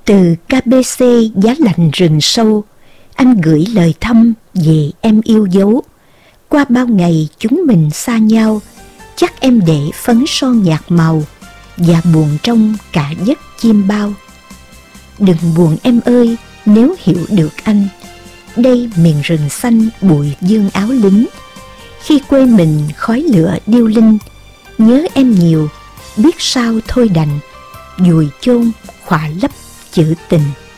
Từ KBC Giá Lạnh Rừng Sâu, anh gửi lời thăm về em yêu dấu. Qua bao ngày chúng mình xa nhau, chắc em để phấn son nhạt màu và buồn trong cả giấc chim bao. Đừng buồn em ơi, nếu hiểu được anh, đây miền rừng xanh bụi dương áo lính. Khi quê mình khói lửa điêu linh, nhớ em nhiều, biết sao thôi đành, vùi chôn khỏa lấp chữ tình.